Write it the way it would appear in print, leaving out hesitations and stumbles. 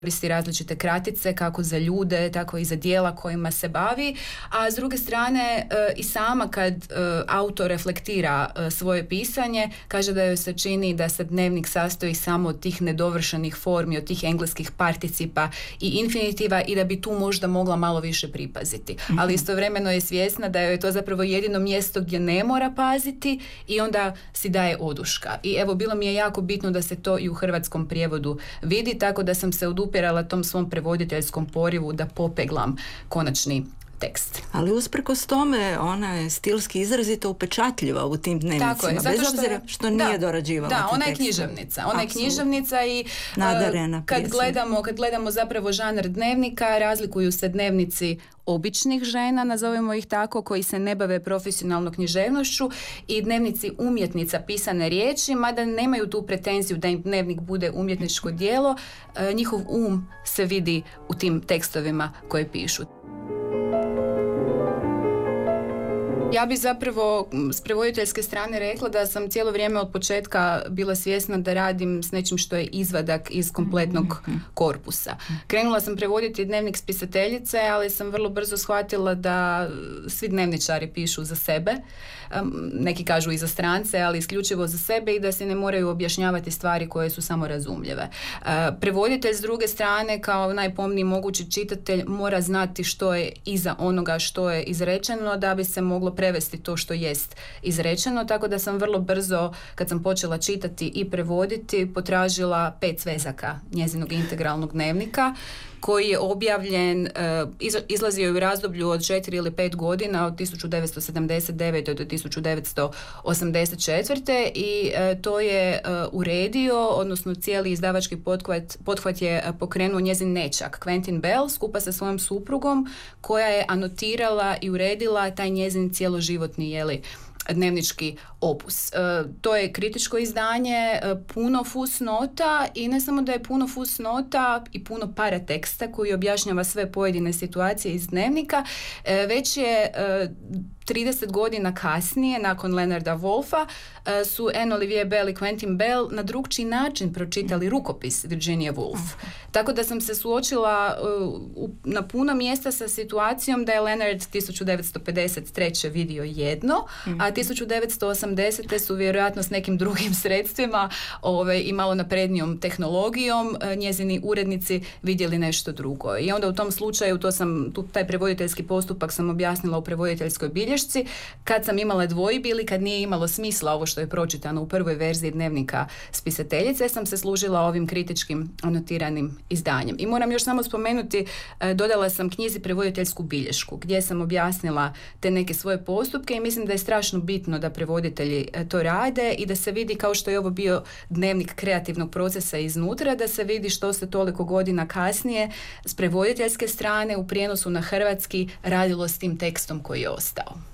koristi različite kratice kako za ljude, tako i za djela kojima se bavi, a s druge strane i sama kad autor reflektira svoje pisanje, kaže da joj se čini da se dnevnik sastoji samo od tih nedovršenih formi, od tih engleskih participa i infinitiva i da bi tu možda mogla malo više pripaziti. Ali istovremeno je svjesna da joj je to zapravo jedino mjesto gdje ne mora paziti i onda si daje oduška. I evo, bilo mi je jako bitno da se to i u hrvatskom prijevodu vidi, tako da sam se odupirala tom svom prevoditeljskom porivu da popeglam konačni tekst. Ali usprkos tome ona je stilski izrazito upečatljiva u tim dnevnicima, tako je, bez obzira što nije dorađivala te tekste. Ona je književnica. Ona je književnica i nadarena, kad gledamo zapravo žanr dnevnika, razlikuju se dnevnici običnih žena, nazovemo ih tako, koji se ne bave profesionalno književnošću, i dnevnici umjetnica pisane riječi, mada nemaju tu pretenziju da im dnevnik bude umjetničko djelo, njihov se vidi u tim tekstovima koje pišu. Ja bi zapravo s prevoditeljske strane rekla da sam cijelo vrijeme od početka bila svjesna da radim s nečim što je izvadak iz kompletnog korpusa. Krenula sam prevoditi dnevnik spisateljice, ali sam vrlo brzo shvatila da svi dnevničari pišu za sebe. Neki kažu i za strance, ali isključivo za sebe, i da se ne moraju objašnjavati stvari koje su samo razumljive. Prevoditelj s druge strane, kao najpomniji mogući čitatelj, mora znati što je iza onoga što je izrečeno da bi se moglo prevesti to što jest izrečeno, tako da sam vrlo brzo, kad sam počela čitati i prevoditi, potražila 5 svezaka njezinog integralnog dnevnika, koji je objavljen, izlazio je u razdoblju od 4 ili 5 godina, od 1979. do 1984. i to je uredio, odnosno cijeli izdavački pothvat je pokrenuo njezin nećak, Quentin Bell, skupa sa svojom suprugom, koja je anotirala i uredila taj njezin cjeloživotni, dnevnički opus. To je kritičko izdanje, puno fusnota, i ne samo da je puno fusnota i puno parateksta koji objašnjava sve pojedine situacije iz dnevnika, već je 30 godina kasnije, nakon Leonarda Woolfa, su Anne Olivier Bell i Quentin Bell na drugčiji način pročitali rukopis Virginia Woolf. Tako da sam se suočila na puno mjesta sa situacijom da je Leonard 1953. vidio jedno, a 1980. su vjerojatno s nekim drugim sredstvima i malo naprednijom tehnologijom njezini urednici vidjeli nešto drugo. I onda u tom slučaju, taj prevoditeljski postupak sam objasnila u prevoditeljskoj bilješci, kad sam imala dvojbi ili kad nije imalo smisla ovo što je pročitano u prvoj verziji dnevnika spisateljice, sam se služila ovim kritičkim anotiranim izdanjem. I moram još samo spomenuti, dodala sam knjizi prevoditeljsku bilješku gdje sam objasnila te neke svoje postupke, i mislim da je strašno bitno da prevoditelji to rade i da se vidi, kao što je ovo bio dnevnik kreativnog procesa iznutra, da se vidi što se toliko godina kasnije s prevoditeljske strane u prijenosu na hrvatski radilo s tim tekstom koji je ostao.